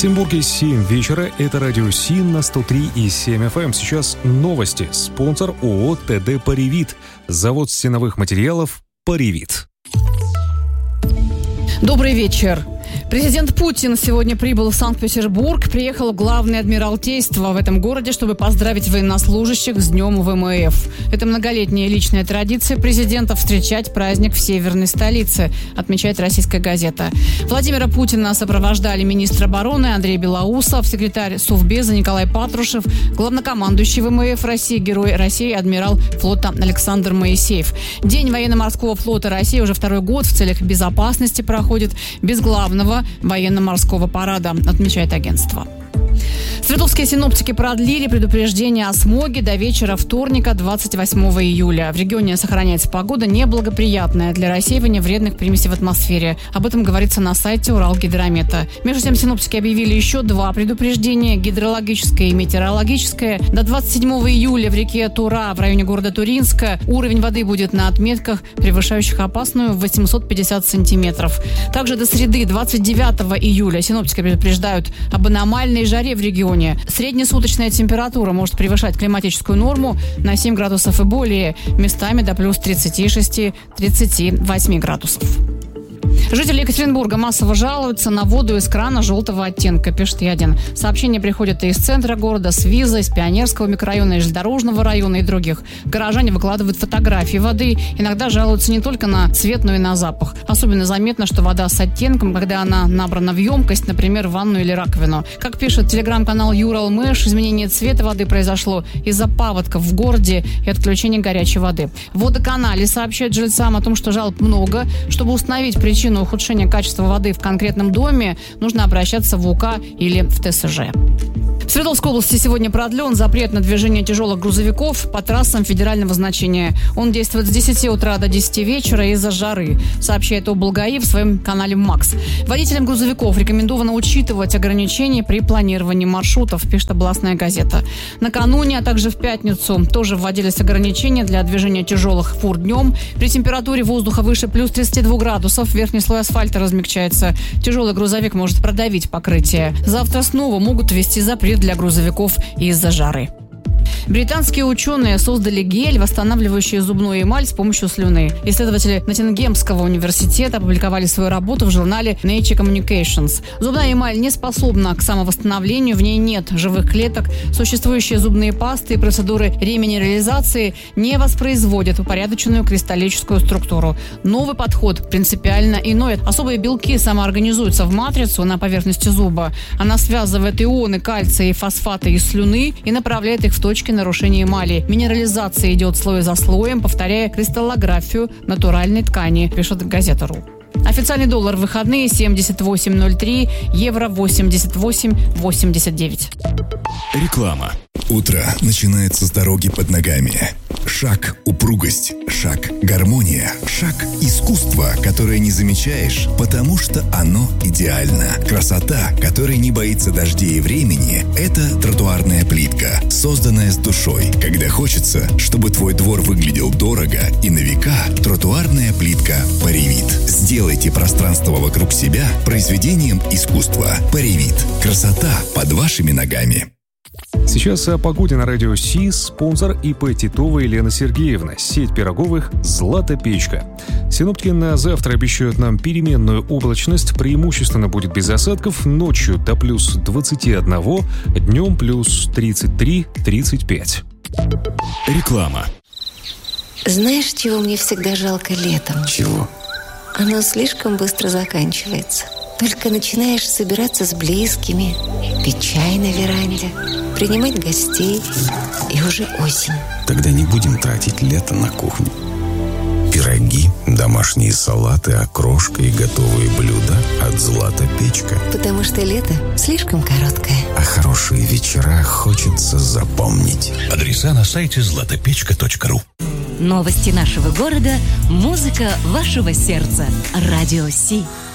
Екатеринбурге 7 вечера. Это радио СИН на 103,7 FM. Сейчас новости. Спонсор ООО ТД «Паривит». Завод стеновых материалов «Паривит». Добрый вечер. Президент Путин сегодня прибыл в Санкт-Петербург, приехал в Главное Адмиралтейство в этом городе, чтобы поздравить военнослужащих с Днем ВМФ. Это многолетняя личная традиция президента встречать праздник в северной столице, отмечает «Российская газета». Владимира Путина сопровождали министр обороны Андрей Белоусов, секретарь Совбеза Николай Патрушев, главнокомандующий ВМФ России, герой России, адмирал флота Александр Моисеев. День военно-морского флота России уже второй год в целях безопасности проходит без главного военно-морского парада, отмечает агентство. Свердловские синоптики продлили предупреждение о смоге до вечера вторника, 28 июля. В регионе сохраняется погода неблагоприятная для рассеивания вредных примесей в атмосфере. Об этом говорится на сайте Уралгидромета. Между тем, синоптики объявили еще два предупреждения – гидрологическое и метеорологическое. До 27 июля в реке Тура в районе города Туринска уровень воды будет на отметках, превышающих опасную 850 сантиметров. Также до среды, 29 июля, синоптики предупреждают об аномальной жаре в регионе. Среднесуточная температура может превышать климатическую норму на 7 градусов и более, местами до плюс 36-38 градусов. Жители Екатеринбурга массово жалуются на воду из крана желтого оттенка, пишет Ядин. Сообщения приходят из центра города, с Виза, из Пионерского микрорайона, из Железнодорожного района и других. Горожане выкладывают фотографии воды. Иногда жалуются не только на цвет, но и на запах. Особенно заметно, что вода с оттенком, когда она набрана в емкость, например, в ванну или раковину. Как пишет телеграм-канал Юралмэш, изменение цвета воды произошло из-за паводков в городе и отключения горячей воды. В водоканале сообщают жильцам о том, что жалоб много. Чтобы установить причину ухудшения качества воды в конкретном доме, нужно обращаться в УК или в ТСЖ. В Свердловской области сегодня продлен запрет на движение тяжелых грузовиков по трассам федерального значения. Он действует с 10 утра до 10 вечера из-за жары, сообщает облгаи в своем канале МАКС. Водителям грузовиков рекомендовано учитывать ограничения при планировании маршрутов, пишет областная газета. Накануне, а также в пятницу тоже вводились ограничения для движения тяжелых фур днем. При температуре воздуха выше плюс 32 градусов верхний слой асфальта размягчается. Тяжелый грузовик может продавить покрытие. Завтра снова могут ввести запрет для грузовиков из-за жары. Британские ученые создали гель, восстанавливающий зубную эмаль с помощью слюны. Исследователи Ноттингемского университета опубликовали свою работу в журнале Nature Communications. Зубная эмаль не способна к самовосстановлению, в ней нет живых клеток. Существующие зубные пасты и процедуры реминерализации не воспроизводят упорядоченную кристаллическую структуру. Новый подход принципиально иной. Особые белки самоорганизуются в матрицу на поверхности зуба. Она связывает ионы кальция и фосфата из слюны и направляет их в точки нарушения эмали. Минерализация идет слой за слоем, повторяя кристаллографию натуральной ткани, пишет газета.ру. Официальный доллар в выходные 78.03, евро 88.89. Реклама. Утро начинается с дороги под ногами. Шаг – упругость, шаг – гармония, шаг – искусство, которое не замечаешь, потому что оно идеально. Красота, которая не боится дождей и времени – это тротуарная плитка, созданная с душой. Когда хочется, чтобы твой двор выглядел дорого и на века, тротуарная плитка «Паривит». Сделайте пространство вокруг себя произведением искусства. «Паривит». Красота под вашими ногами. Сейчас о погоде на радио СИ. Спонсор ИП Титова Елена Сергеевна. Сеть пироговых «Злата Печка». Синоптики на завтра обещают нам переменную облачность. Преимущественно будет без осадков. Ночью до плюс 21, днем плюс 33-35. Реклама. Знаешь, чего мне всегда жалко летом? Чего? Оно слишком быстро заканчивается. Только начинаешь собираться с близкими, пить чай на веранде, принимать гостей, и уже осень. Тогда не будем тратить лето на кухню. Пироги, домашние салаты, окрошка и готовые блюда от «Злата Печка». Потому что лето слишком короткое. А хорошие вечера хочется запомнить. Адреса на сайте zlatopechka.ru. Новости нашего города, музыка вашего сердца. Радио СИ.